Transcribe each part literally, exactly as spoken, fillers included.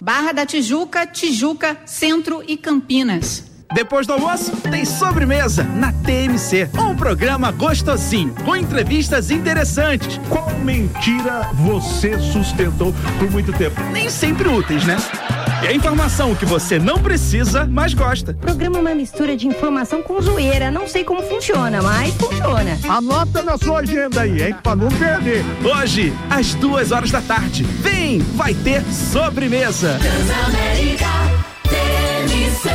Barra da Tijuca, Tijuca, Centro e Campinas. Depois do almoço, tem sobremesa na T M C. Um programa gostosinho, com entrevistas interessantes. Qual mentira você sustentou por muito tempo? Nem sempre úteis, né? E a informação que você não precisa, mas gosta. Programa é uma mistura de informação com zoeira. Não sei como funciona, mas funciona. Anota na sua agenda aí, hein? Pra não perder. Hoje, às duas horas da tarde. Vem, vai ter sobremesa. Transamérica T M C.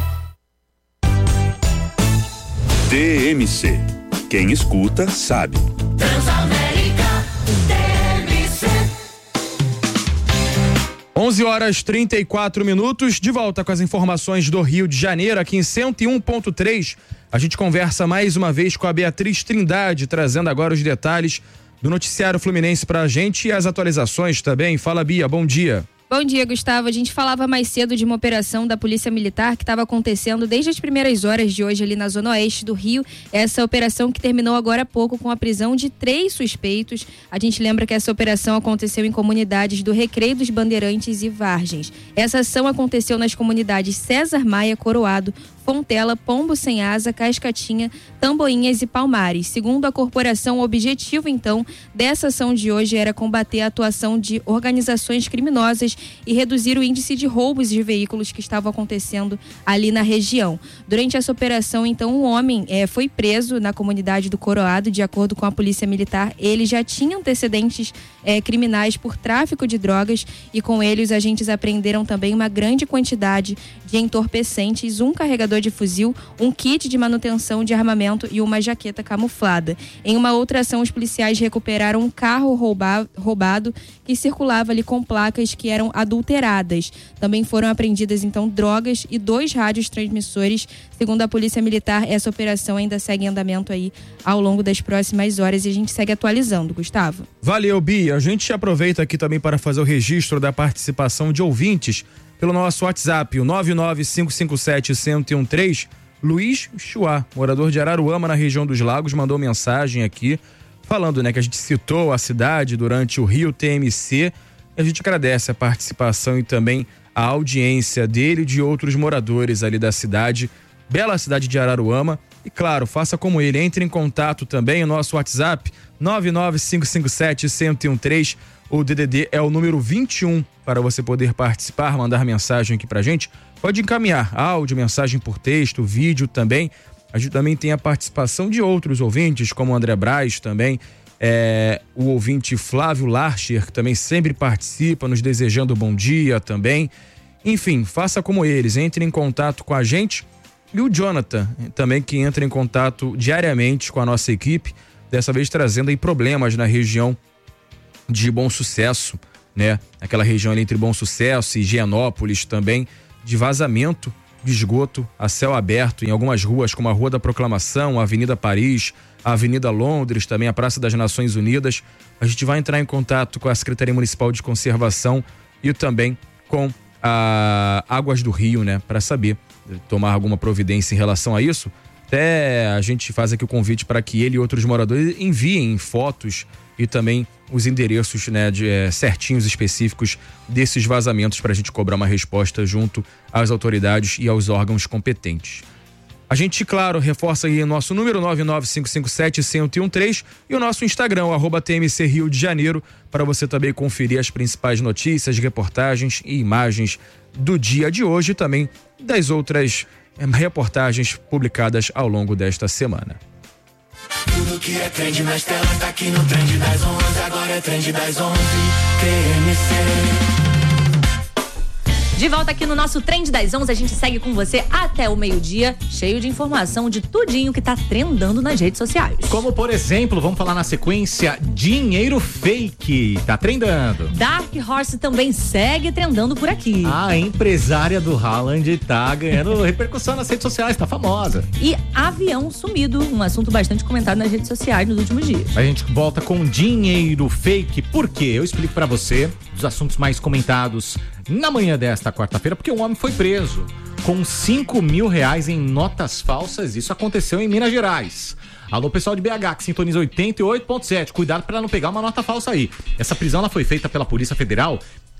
T M C. Quem escuta, sabe. Transamérica T M C. onze horas e trinta e quatro minutos, de volta com as informações do Rio de Janeiro, aqui em cento e um ponto três. A gente conversa mais uma vez com a Beatriz Trindade, trazendo agora os detalhes do noticiário fluminense pra gente e as atualizações também. Fala, Bia, bom dia. Bom dia, Gustavo. A gente falava mais cedo de uma operação da Polícia Militar que estava acontecendo desde as primeiras horas de hoje ali na zona oeste do Rio. Essa operação que terminou agora há pouco com a prisão de três suspeitos. A gente lembra que essa operação aconteceu em comunidades do Recreio dos Bandeirantes e Vargens. Essa ação aconteceu nas comunidades César Maia, Coroado, Fontela, Pombo Sem Asa, Cascatinha, Tamboinhas e Palmares. Segundo a corporação, o objetivo, então, dessa ação de hoje era combater a atuação de organizações criminosas e reduzir o índice de roubos de veículos que estavam acontecendo ali na região. Durante essa operação, então, um homem eh, foi preso na comunidade do Coroado. De acordo com a Polícia Militar, ele já tinha antecedentes eh, criminais por tráfico de drogas e com ele os agentes apreenderam também uma grande quantidade de entorpecentes, um carregador de fuzil, um kit de manutenção de armamento e uma jaqueta camuflada. Em uma outra ação, os policiais recuperaram um carro rouba, roubado que circulava ali com placas que eram adulteradas. Também foram apreendidas, então, drogas e dois rádios transmissores. Segundo a Polícia Militar, essa operação ainda segue em andamento aí ao longo das próximas horas e a gente segue atualizando, Gustavo. Valeu, Bia. A gente aproveita aqui também para fazer o registro da participação de ouvintes pelo nosso WhatsApp, o nove nove cinco cinco sete, um zero um três. Luiz Chuá, morador de Araruama, na região dos Lagos, mandou mensagem aqui falando, né, que a gente citou a cidade durante o Rio T M C. E a gente agradece a participação e também a audiência dele e de outros moradores ali da cidade, bela cidade de Araruama. E claro, faça como ele, entre em contato também, o nosso WhatsApp nove nove cinco cinco sete, um zero um três. O D D D é o número vinte e um para você poder participar, mandar mensagem aqui pra gente. Pode encaminhar áudio, mensagem por texto, vídeo também. A gente também tem a participação de outros ouvintes, como o André Braz também, é, o ouvinte Flávio Larcher, que também sempre participa, nos desejando bom dia também. Enfim, faça como eles, entre em contato com a gente. E o Jonathan também, que entra em contato diariamente com a nossa equipe, dessa vez trazendo aí problemas na região de Bom Sucesso, né? Aquela região ali entre Bom Sucesso e Higienópolis também, de vazamento de esgoto a céu aberto em algumas ruas, como a Rua da Proclamação, a Avenida Paris, a Avenida Londres, também a Praça das Nações Unidas. A gente vai entrar em contato com a Secretaria Municipal de Conservação e também com a Águas do Rio, né? Para saber, tomar alguma providência em relação a isso. Até a gente faz aqui o convite para que ele e outros moradores enviem fotos e também os endereços, né, de, é, certinhos, específicos desses vazamentos para a gente cobrar uma resposta junto às autoridades e aos órgãos competentes. A gente, claro, reforça aí o nosso número nove nove cinco cinco sete, um zero um três e o nosso Instagram, arroba T M C Rio de Janeiro, para você também conferir as principais notícias, reportagens e imagens do dia de hoje e também das outras é, reportagens publicadas ao longo desta semana. Tudo que é trend nas telas tá aqui no Trend das onze. Agora é Trend das onze, T M C. De volta aqui no nosso Trend das onze, a gente segue com você até o meio-dia, cheio de informação de tudinho que tá trendando nas redes sociais. Como, por exemplo, vamos falar na sequência, dinheiro fake, tá trendando. Dark Horse também segue trendando por aqui. A empresária do Haaland tá ganhando repercussão nas redes sociais, tá famosa. E avião sumido, um assunto bastante comentado nas redes sociais nos últimos dias. A gente volta com dinheiro fake, por quê? Eu explico pra você dos assuntos mais comentados na manhã desta quarta-feira, porque um homem foi preso com cinco mil reais em notas falsas. Isso aconteceu em Minas Gerais. Alô, pessoal de B H, que sintoniza oitenta e oito ponto sete. Cuidado para não pegar uma nota falsa aí. Essa prisão ela foi feita pela Polícia Federal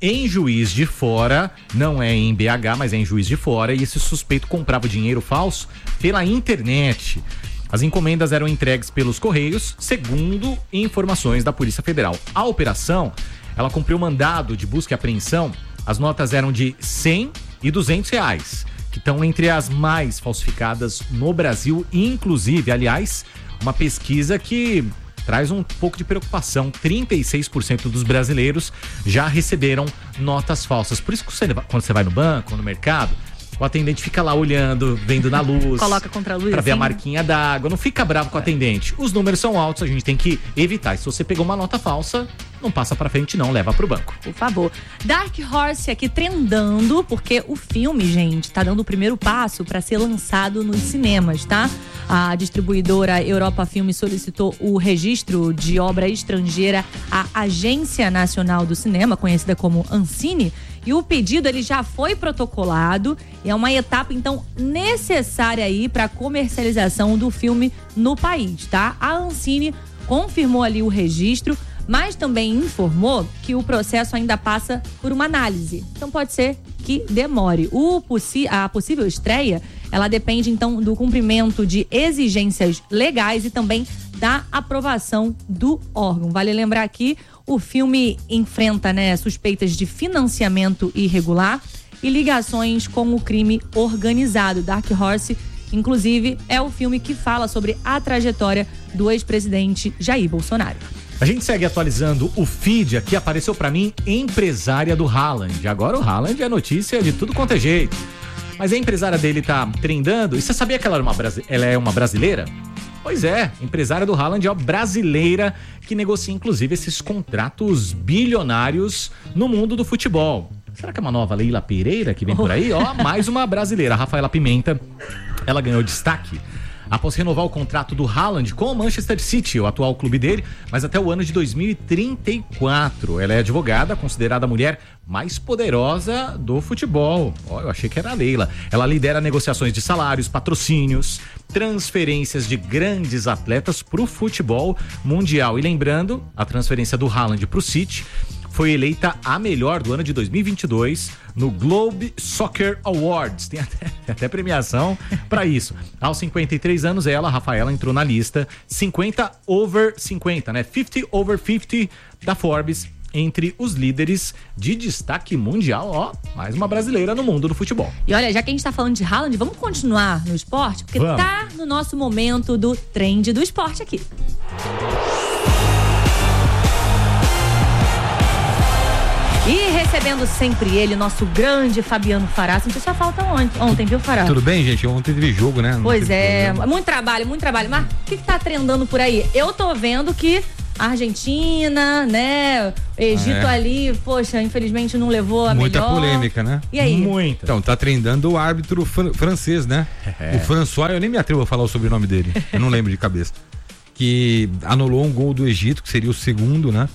em Juiz de Fora, não é em B H, mas é em Juiz de Fora, e esse suspeito comprava dinheiro falso pela internet. As encomendas eram entregues pelos Correios, segundo informações da Polícia Federal. A operação, ela cumpriu mandado de busca e apreensão. As notas eram de cem e duzentos reais, que estão entre as mais falsificadas no Brasil, inclusive, aliás, uma pesquisa que traz um pouco de preocupação. trinta e seis por cento dos brasileiros já receberam notas falsas. Por isso que você, quando você vai no banco, no mercado, o atendente fica lá olhando, vendo na luz. Coloca contra a luz. Pra ver assim. a marquinha d'água. Não fica bravo com o atendente. Os números são altos, a gente tem que evitar. E se você pegou uma nota falsa, não passa pra frente não, leva pro banco. Por favor. Dark Horse aqui trendando, porque o filme, gente, tá dando o primeiro passo para ser lançado nos cinemas, tá? A distribuidora Europa Filme solicitou o registro de obra estrangeira à Agência Nacional do Cinema, conhecida como Ancine, e o pedido ele já foi protocolado e é uma etapa então necessária aí para a comercialização do filme no país, tá? A Ancine confirmou ali o registro, mas também informou que o processo ainda passa por uma análise. Então pode ser que demore. O possi- a possível estreia, ela depende então do cumprimento de exigências legais e também da aprovação do órgão. Vale lembrar aqui, o filme enfrenta, né, suspeitas de financiamento irregular e ligações com o crime organizado. Dark Horse, inclusive, é o filme que fala sobre a trajetória do ex-presidente Jair Bolsonaro. A gente segue atualizando o feed aqui, apareceu pra mim empresária do Haaland. Agora o Haaland é notícia de tudo quanto é jeito. Mas a empresária dele tá trendando. E você sabia que ela, era uma, ela é uma brasileira? Pois é, empresária do Haaland é uma brasileira que negocia inclusive esses contratos bilionários no mundo do futebol. Será que é uma nova Leila Pereira que vem por aí? Ó, mais uma brasileira, a Rafaela Pimenta. Ela ganhou destaque após renovar o contrato do Haaland com o Manchester City, o atual clube dele, mas até o ano de dois mil e trinta e quatro. Ela é advogada, considerada a mulher mais poderosa do futebol. Ó, eu achei que era a Leila. Ela lidera negociações de salários, patrocínios, transferências de grandes atletas para o futebol mundial. E lembrando, a transferência do Haaland para o City foi eleita a melhor do ano de dois mil e vinte e dois no Globe Soccer Awards. Tem até, até premiação para isso. Aos cinquenta e três anos, ela, Rafaela, entrou na lista cinquenta over cinquenta, né? cinquenta over cinquenta da Forbes, entre os líderes de destaque mundial. Ó, mais uma brasileira no mundo do futebol. E olha, já que a gente tá falando de Haaland, vamos continuar no esporte? Porque vamos. Tá no nosso momento do trend do esporte aqui. E recebendo sempre ele, nosso grande Fabiano Fará. Sentiu sua falta ontem, ontem, viu, Fará? Tudo bem, gente? Ontem teve jogo, né? Não Pois é, problema. muito trabalho, muito trabalho. Mas o que, que tá trendando por aí? Eu tô vendo que a Argentina, né? Egito É. ali, poxa, infelizmente não levou a Muita melhor. polêmica, né? E aí? Muita. Então, tá trendando o árbitro fran- francês, né? É. O François, eu nem me atrevo a falar o sobrenome dele. Eu não lembro de cabeça. Que anulou um gol do Egito, que seria o segundo, né?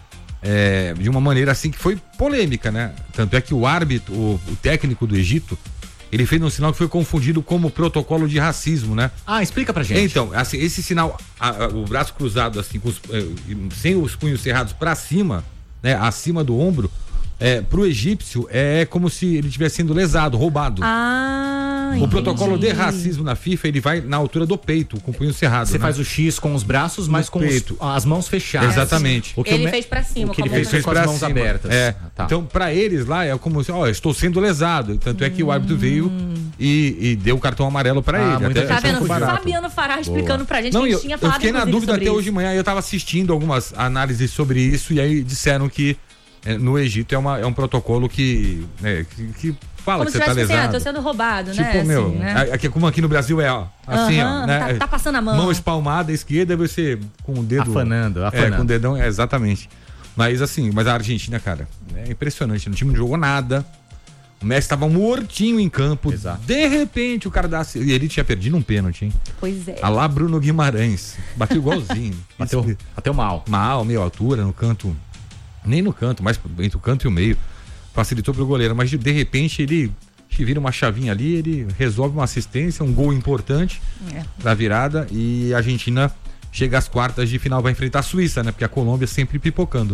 É, de uma maneira assim que foi polêmica, né? Tanto é que o árbitro, o, o técnico do Egito, ele fez um sinal que foi confundido como protocolo de racismo, né? Ah, explica pra gente. Então, assim, esse sinal, a- a- o braço cruzado assim, com os, eh, sem os punhos cerrados pra cima, né? Acima do ombro, é, pro egípcio é como se ele estivesse sendo lesado, roubado. Ah, O entendi. protocolo de racismo na FIFA, ele vai na altura do peito, com o punho cerrado. Você né? faz o X com os braços, mas No com os- peito. as mãos fechadas. Exatamente. O que Ele o me- fez pra cima, O que ele com a fez, mão fez com as pra mãos cima. abertas. É. Tá. Então, pra eles lá, é como se, ó, eu estou sendo lesado. Tanto é que o árbitro veio e, e deu o cartão amarelo pra Ah, ele. muita Até Tá achou vendo? que foi barato. Fabiano Fará explicando pra gente Não, que a eu, gente tinha eu falado fiquei na inclusive, dúvida sobre até isso. hoje de manhã, eu tava assistindo algumas análises sobre isso e aí disseram que é, no Egito é, uma, é um protocolo que, né, que, que fala Como que se você tá tivesse assim, ah, lesado. tô sendo roubado, Tipo, né? meu, assim, né? aqui, como aqui no Brasil é, ó, assim, Aham, ó, né? tá- tá passando a mão. Mão espalmada, esquerda, e você com o dedo... Afanando, É, afanando. com o dedão, é, exatamente. Mas assim, mas a Argentina, cara, é impressionante, o time não jogou nada. O Messi tava mortinho em campo. Exato. De repente o cara dá... E ele tinha perdido um pênalti, hein? Pois é. A lá Bruno Guimarães. Bateu igualzinho. Bateu, Isso- bateu mal. mal, meio altura, no canto. Nem no canto, mas entre o canto e o meio. Facilitou pro goleiro. Mas de, de repente ele que vira uma chavinha ali, ele resolve uma assistência, um gol importante É. da virada. E a Argentina chega às quartas de final, vai enfrentar a Suíça, né? Porque a Colômbia sempre pipocando, né?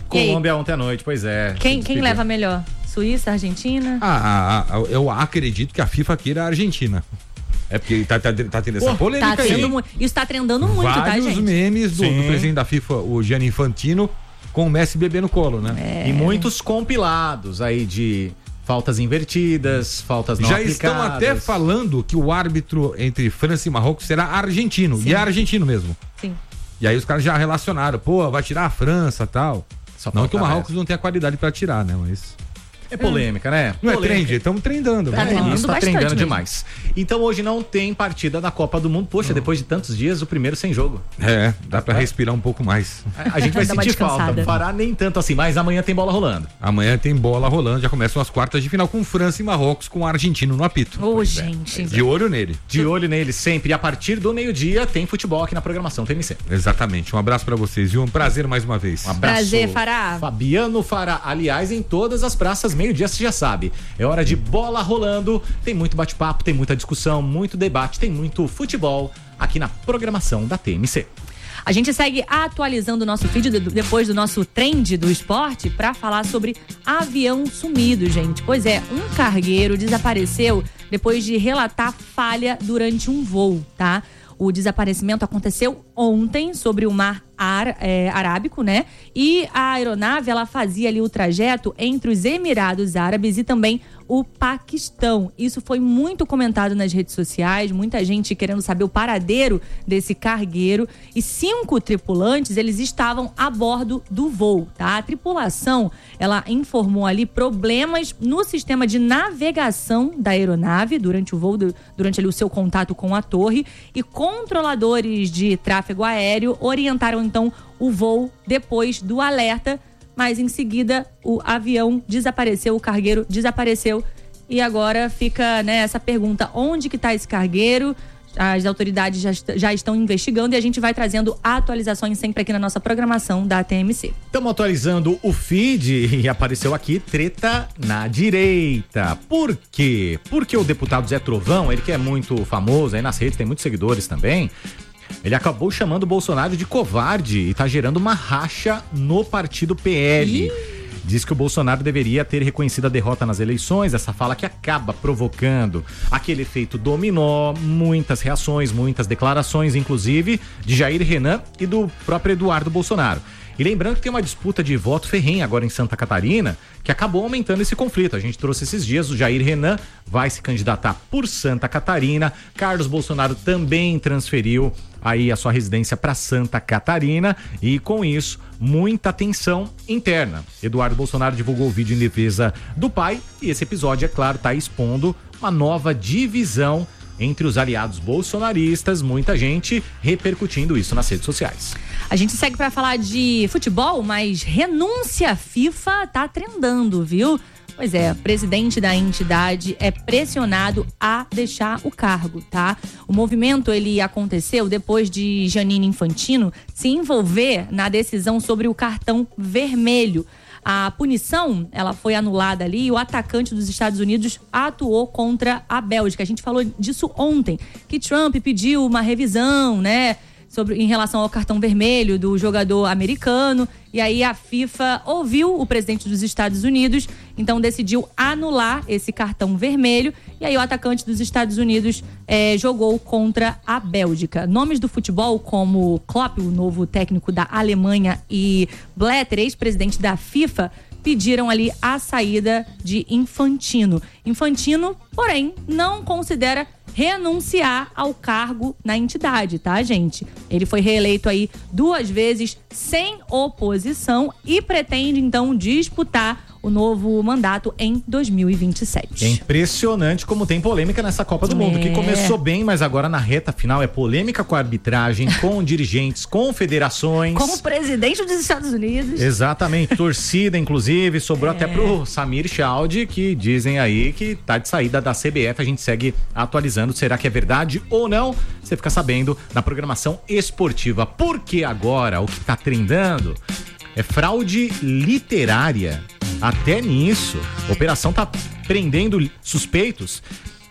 Colômbia ontem à noite, pois é. Quem, quem leva melhor? Suíça, Argentina? Ah, ah, ah, eu acredito que a FIFA queira a Argentina. É porque tá, tá, tá tendo essa Pô, polêmica tá aí. tendo, isso tá trendando muito, Vários tá, gente? memes do, do presidente da FIFA, o Gianni Infantino, com o Messi bebê no colo, né? É. E muitos compilados aí de faltas invertidas, faltas não Já aplicadas. estão até falando que o árbitro entre França e Marrocos será argentino. Sim. E é argentino mesmo. Sim. E aí os caras já relacionaram, pô, vai tirar a França e tal. Só não que o falta Marrocos essa. não tenha qualidade pra tirar, né? Mas... É polêmica, né? Não Polêmica. é trend, estamos trendando. Tá né? trendando Isso tá bastante trendando mesmo. demais. Então hoje não tem partida da Copa do Mundo. Poxa, depois de tantos dias, o primeiro sem jogo. É, dá pra respirar um pouco mais. A gente vai Dá uma sentir falta. descansada. Não fará nem tanto assim, mas amanhã tem bola rolando. Amanhã tem bola rolando, já começam as quartas de final com França e Marrocos, com o argentino no apito. Ô, gente. De olho nele. De olho nele sempre. E a partir do meio-dia tem futebol aqui na programação T M C. Exatamente. Um abraço pra vocês e um prazer mais uma vez. Um abraço. Prazer, Fará. Fabiano Fará. Aliás, em todas as praças, meio-dia você já sabe. É hora de bola rolando. Tem muito bate-papo, tem muita discussão, muito debate, tem muito futebol aqui na programação da T M C. A gente segue atualizando o nosso feed do- depois do nosso trend do esporte para falar sobre avião sumido, gente. Pois é, um cargueiro desapareceu depois de relatar falha durante um voo, tá? O desaparecimento aconteceu ontem sobre o mar Ar, é, Arábico, né? E a aeronave, ela fazia ali o trajeto entre os Emirados Árabes e também o Paquistão. Isso foi muito comentado nas redes sociais, muita gente querendo saber o paradeiro desse cargueiro. E cinco tripulantes, eles estavam a bordo do voo, tá? A tripulação, ela informou ali problemas no sistema de navegação da aeronave durante o voo, do- durante ali o seu contato com a torre. E controladores de tráfego aéreo orientaram então o voo depois do alerta, mas em seguida o avião desapareceu, o cargueiro desapareceu e agora fica, né, essa pergunta, onde que está esse cargueiro? As autoridades já, est- já estão investigando e a gente vai trazendo atualizações sempre aqui na nossa programação da T M C. Estamos atualizando o feed e apareceu aqui treta na direita. Por quê? Porque o deputado Zé Trovão, ele que é muito famoso aí nas redes, tem muitos seguidores também, ele acabou chamando o Bolsonaro de covarde e tá gerando uma racha no partido P L. Diz que o Bolsonaro deveria ter reconhecido a derrota nas eleições, essa fala que acaba provocando aquele efeito dominó, muitas reações, muitas declarações, inclusive de Jair Renan e do próprio Eduardo Bolsonaro. E lembrando que tem uma disputa de voto ferrenha agora em Santa Catarina, que acabou aumentando esse conflito. A gente trouxe esses dias, o Jair Renan vai se candidatar por Santa Catarina, Carlos Bolsonaro também transferiu aí a sua residência para Santa Catarina e com isso, muita tensão interna. Eduardo Bolsonaro divulgou o vídeo em defesa do pai e esse episódio, é claro, está expondo uma nova divisão entre os aliados bolsonaristas, muita gente repercutindo isso nas redes sociais. A gente segue para falar de futebol, mas renúncia à FIFA tá trendando, viu? Pois é, o presidente da entidade é pressionado a deixar o cargo, tá? O movimento, ele aconteceu depois de Gianni Infantino se envolver na decisão sobre o cartão vermelho. A punição, ela foi anulada ali e o atacante dos Estados Unidos atuou contra a Bélgica. A gente falou disso ontem, que Trump pediu uma revisão, né, sobre, em relação ao cartão vermelho do jogador americano. E aí a FIFA ouviu o presidente dos Estados Unidos, então decidiu anular esse cartão vermelho. E aí o atacante dos Estados Unidos eh, jogou contra a Bélgica. Nomes do futebol como Klopp, o novo técnico da Alemanha, e Blatter, ex-presidente da FIFA, pediram ali a saída de Infantino. Infantino, porém, não considera renunciar ao cargo na entidade, tá, gente? Ele foi reeleito aí duas vezes sem oposição e pretende, então, disputar o novo mandato em dois mil e vinte e sete. É impressionante como tem polêmica nessa Copa do É. Mundo, que começou bem, mas agora na reta final é polêmica com a arbitragem, com dirigentes, com federações. Como presidente dos Estados Unidos. Exatamente, torcida inclusive, sobrou É. até pro Samir Chaldi, que dizem aí que tá de saída da C B F, a gente segue atualizando, será que é verdade ou não? Você fica sabendo na programação esportiva, porque agora o que tá trendando é fraude literária. Até nisso, a operação tá prendendo suspeitos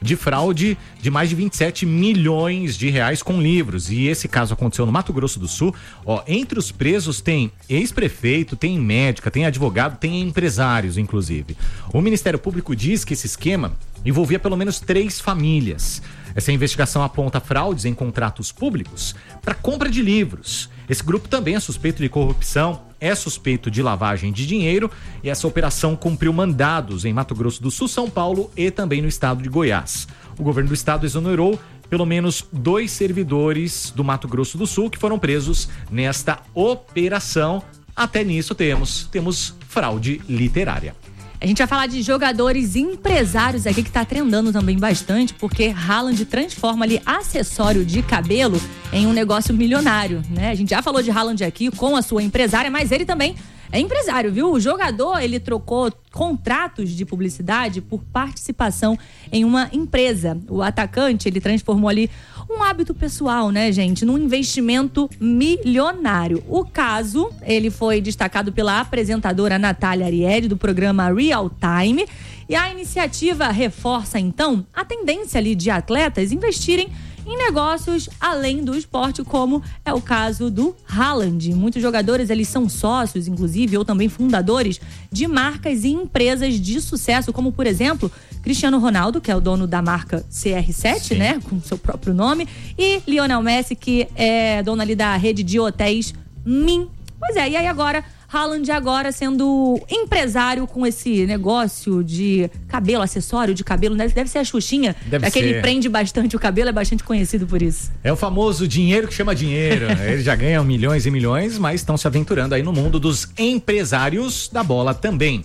de fraude de mais de vinte e sete milhões de reais com livros. E esse caso aconteceu no Mato Grosso do Sul. Ó, entre os presos tem ex-prefeito, tem médica, tem advogado, tem empresários, inclusive. O Ministério Público diz que esse esquema envolvia pelo menos três famílias. Essa investigação aponta fraudes em contratos públicos para compra de livros. Esse grupo também é suspeito de corrupção, é suspeito de lavagem de dinheiro e essa operação cumpriu mandados em Mato Grosso do Sul, São Paulo e também no estado de Goiás. O governo do estado exonerou pelo menos dois servidores do Mato Grosso do Sul que foram presos nesta operação. Até nisso temos, temos fraude literária. A gente vai falar de jogadores e empresários aqui que tá trendando também bastante, porque Haaland transforma ali acessório de cabelo em um negócio milionário, né? A gente já falou de Haaland aqui com a sua empresária, mas ele também é empresário, viu? O jogador, ele trocou contratos de publicidade por participação em uma empresa. O atacante, ele transformou ali um hábito pessoal, né, gente, num investimento milionário. O caso, ele foi destacado pela apresentadora Natália Ariely do programa Real Time, e a iniciativa reforça, então, a tendência ali de atletas investirem em negócios além do esporte, como é o caso do Haaland. Muitos jogadores, eles são sócios, inclusive, ou também fundadores de marcas e empresas de sucesso, como, por exemplo, Cristiano Ronaldo, que é o dono da marca C R sete, Sim. né, com seu próprio nome, e Lionel Messi, que é dono ali da rede de hotéis Min. Pois é, e aí agora Haaland agora sendo empresário com esse negócio de cabelo, acessório de cabelo, né? Deve ser a Xuxinha, Deve que ele ser. prende bastante o cabelo, é bastante conhecido por isso. É o famoso dinheiro que chama dinheiro. Eles já ganham milhões e milhões, mas estão se aventurando aí no mundo dos empresários da bola também.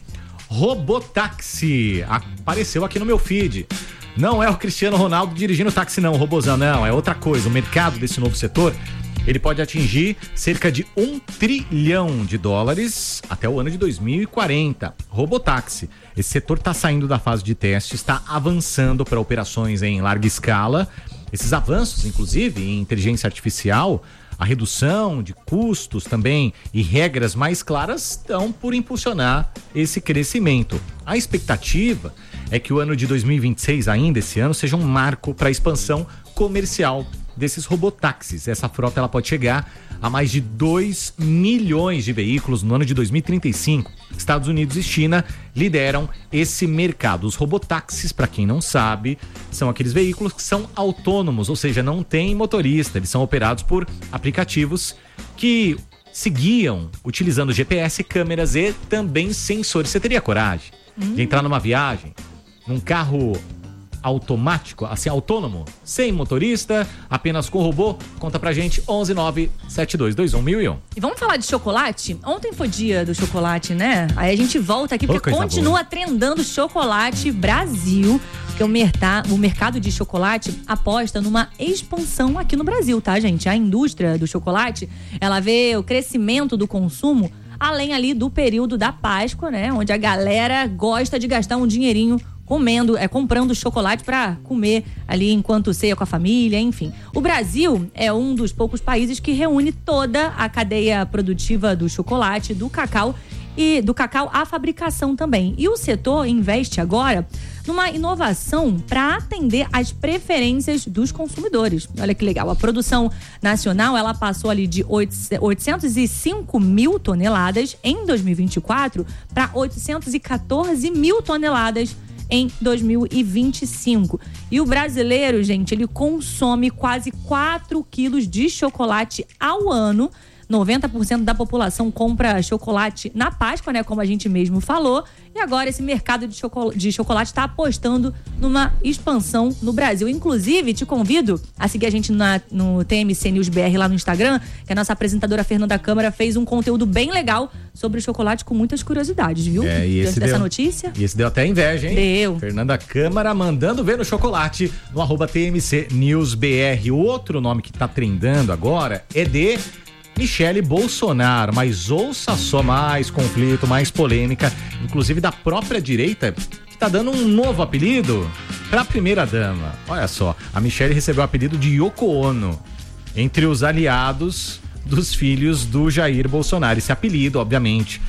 Robotáxi apareceu aqui no meu feed. Não é o Cristiano Ronaldo dirigindo táxi não, o robozão, não, é outra coisa. O mercado desse novo setor, ele pode atingir cerca de um trilhão de dólares até o ano de dois mil e quarenta. Robotáxi. Esse setor está saindo da fase de teste, está avançando para operações em larga escala. Esses avanços, inclusive, em inteligência artificial, a redução de custos também e regras mais claras estão por impulsionar esse crescimento. A expectativa é que o ano de dois mil e vinte e seis, ainda esse ano, seja um marco para a expansão comercial desses robotáxis. Essa frota ela pode chegar a mais de dois milhões de veículos no ano de dois mil e trinta e cinco. Estados Unidos e China lideram esse mercado. Os robotáxis, para quem não sabe, são aqueles veículos que são autônomos, ou seja, não tem motorista. Eles são operados por aplicativos que se guiam utilizando G P S, câmeras e também sensores. Você teria coragem hum. de entrar numa viagem, num carro automático, assim, autônomo, sem motorista, apenas com robô? Conta pra gente, onze nove sete dois dois um mil e um. E vamos falar de chocolate? Ontem foi dia do chocolate, né? Aí a gente volta aqui, porque oh, continua boa. trendando chocolate Brasil, que o, merta, o mercado de chocolate aposta numa expansão aqui no Brasil, tá, gente? A indústria do chocolate, ela vê o crescimento do consumo além ali do período da Páscoa, né? Onde a galera gosta de gastar um dinheirinho comendo, é, comprando chocolate para comer ali enquanto ceia com a família, enfim. O Brasil é um dos poucos países que reúne toda a cadeia produtiva do chocolate, do cacau e do cacau à fabricação também. E o setor investe agora numa inovação para atender às preferências dos consumidores. Olha que legal. A produção nacional, ela passou ali de oitocentos e cinco mil toneladas em dois mil e vinte e quatro para oitocentos e quatorze mil toneladas em dois mil e vinte e cinco. E o brasileiro, gente, ele consome quase quatro quilos de chocolate ao ano. noventa por cento da população compra chocolate na Páscoa, né? Como a gente mesmo falou. E agora esse mercado de, chocolate, de chocolate está apostando numa expansão no Brasil. Inclusive, te convido a seguir a gente na, no T M C News B R lá no Instagram, que a nossa apresentadora Fernanda Câmara fez um conteúdo bem legal sobre chocolate com muitas curiosidades, viu? É, e esse dessa deu, notícia. E esse deu até inveja, hein? Deu. Fernanda Câmara mandando ver no chocolate no arroba T M C News B R. O outro nome que tá trendando agora é de Michele Bolsonaro, mas ouça só, mais conflito, mais polêmica, inclusive da própria direita, que tá dando um novo apelido pra primeira-dama. Olha só, a Michele recebeu o apelido de Yoko Ono, entre os aliados dos filhos do Jair Bolsonaro. Esse apelido, obviamente,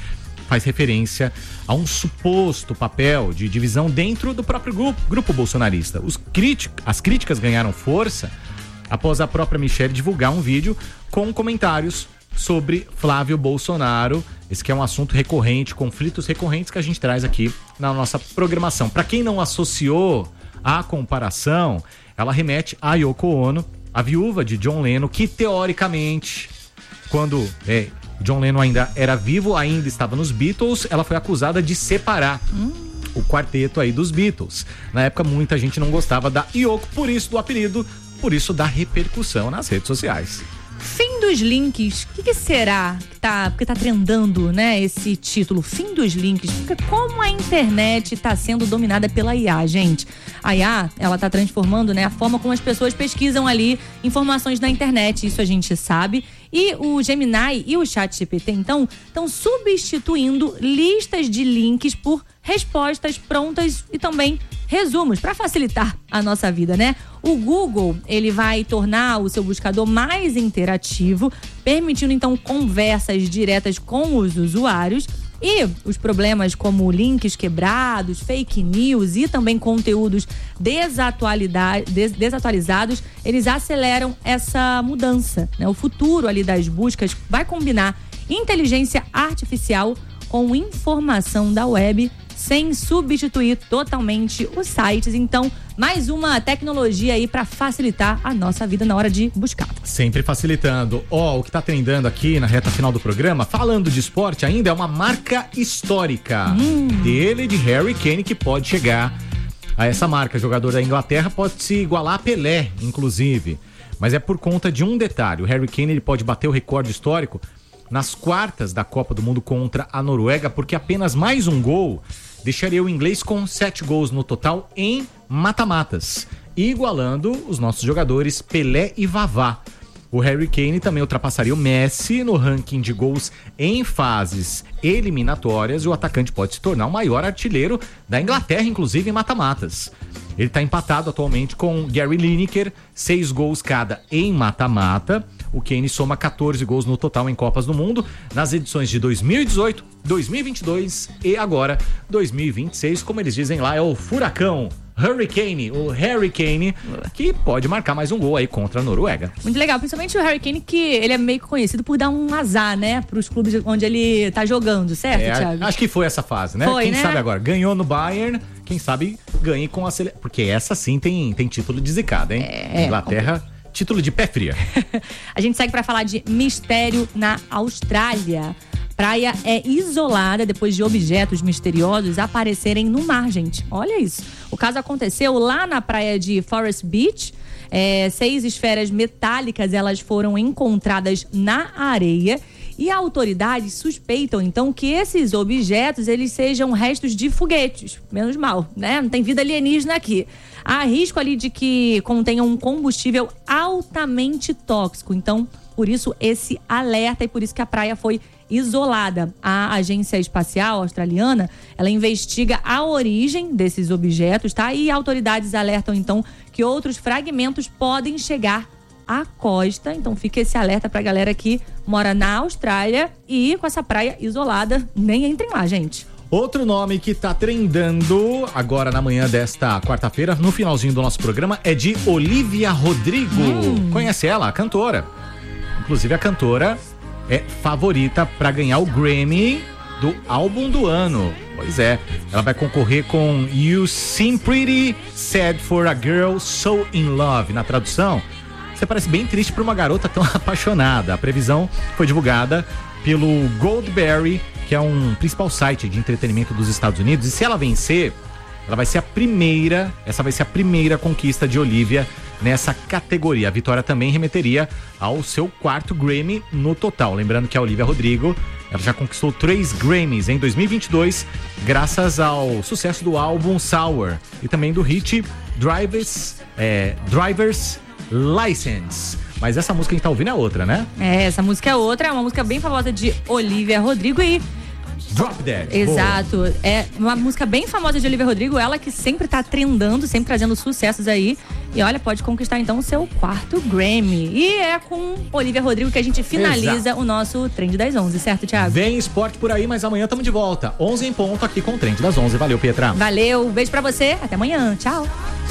faz referência a um suposto papel de divisão dentro do próprio grupo, grupo bolsonarista. Os crític, as críticas ganharam força após a própria Michelle divulgar um vídeo com comentários sobre Flávio Bolsonaro. Esse que é um assunto recorrente, conflitos recorrentes que a gente traz aqui na nossa programação. Para quem não associou a comparação, ela remete a Yoko Ono, a viúva de John Lennon, que teoricamente, quando é, John Lennon ainda era vivo, ainda estava nos Beatles, ela foi acusada de separar hum. o quarteto aí dos Beatles. Na época, muita gente não gostava da Yoko, por isso do apelido, por isso da repercussão nas redes sociais. Fim dos links, o que, que será que tá, porque tá trendando, né, esse título, Fim dos links, porque como a internet tá sendo dominada pela I A, gente. A I A, ela tá transformando, né, a forma como as pessoas pesquisam ali informações na internet, isso a gente sabe. E o Gemini e o ChatGPT, então, estão substituindo listas de links por respostas prontas e também resumos, para facilitar a nossa vida, né? O Google, ele vai tornar o seu buscador mais interativo, permitindo, então, conversas diretas com os usuários. E os problemas como links quebrados, fake news e também conteúdos desatualizados, eles aceleram essa mudança, né? O futuro ali das buscas vai combinar inteligência artificial com informação da web, sem substituir totalmente os sites. Então, mais uma tecnologia aí para facilitar a nossa vida na hora de buscar. Sempre facilitando. Ó, oh, o que tá trendando aqui na reta final do programa, falando de esporte ainda, é uma marca histórica hum. dele, de Harry Kane, que pode chegar a essa marca. O jogador da Inglaterra pode se igualar a Pelé, inclusive. Mas é por conta de um detalhe. O Harry Kane, ele pode bater o recorde histórico nas quartas da Copa do Mundo contra a Noruega, porque apenas mais um gol deixaria o inglês com sete gols no total em mata-matas, igualando os nossos jogadores Pelé e Vavá. O Harry Kane também ultrapassaria o Messi no ranking de gols em fases eliminatórias, e o atacante pode se tornar o maior artilheiro da Inglaterra, inclusive em mata-matas. Ele está empatado atualmente com Gary Lineker, seis gols cada em mata-mata. O Kane soma catorze gols no total em Copas do Mundo nas edições de dois mil e dezoito, dois mil e vinte e dois e agora dois mil e vinte e seis, como eles dizem lá, é o furacão Hurricane, o Harry Kane, que pode marcar mais um gol aí contra a Noruega. Muito legal, principalmente o Harry Kane, que ele é meio conhecido por dar um azar, né, pros clubes onde ele tá jogando, certo, é, Thiago? Acho que foi essa fase, né? Foi, quem né? sabe agora, ganhou no Bayern, quem sabe ganhe com a seleção, porque essa sim tem, tem título de zicada, hein? É, Inglaterra, é. Título de pé fria. A gente segue pra falar de mistério na Austrália. Praia é isolada depois de objetos misteriosos aparecerem no mar, gente. Olha isso. O caso aconteceu lá na praia de Forest Beach. É, seis esferas metálicas, elas foram encontradas na areia. E autoridades suspeitam, então, que esses objetos, eles sejam restos de foguetes. Menos mal, né? Não tem vida alienígena aqui. Há risco ali de que contenham um combustível altamente tóxico. Então, por isso, esse alerta e por isso que a praia foi isolada. A Agência Espacial Australiana, ela investiga a origem desses objetos, tá? E autoridades alertam, então, que outros fragmentos podem chegar à costa. Então fica esse alerta pra galera que mora na Austrália e com essa praia isolada, nem entrem lá, gente. Outro nome que tá trendando agora na manhã desta quarta-feira, no finalzinho do nosso programa, é de Olivia Rodrigo. Hum. Conhece ela, a cantora. Inclusive a cantora é favorita para ganhar o Grammy do álbum do ano. Pois é, ela vai concorrer com You Seem Pretty Sad for a Girl So In Love. Na tradução, você parece bem triste para uma garota tão apaixonada. A previsão foi divulgada pelo Goldberry, que é um principal site de entretenimento dos Estados Unidos. E se ela vencer, ela vai ser a primeira, essa vai ser a primeira conquista de Olivia nessa categoria. A vitória também remeteria ao seu quarto Grammy no total. Lembrando que a Olivia Rodrigo, ela já conquistou três Grammys em dois mil e vinte e dois, graças ao sucesso do álbum Sour e também do hit Drivers, é, Drivers License. Mas essa música que a gente tá ouvindo é outra, né? É, essa música é outra, é uma música bem famosa de Olivia Rodrigo. E Drop Dead. Exato. Boa. É uma música bem famosa de Olivia Rodrigo, ela que sempre tá trendando, sempre trazendo sucessos aí. E olha, pode conquistar então o seu quarto Grammy. E é com Olivia Rodrigo que a gente finaliza Exato. o nosso Trend das onze, certo, Thiago? Vem esporte por aí, mas amanhã estamos de volta. onze em ponto aqui com o Trend das onze. Valeu, Pietra. Valeu, beijo pra você, até amanhã, tchau.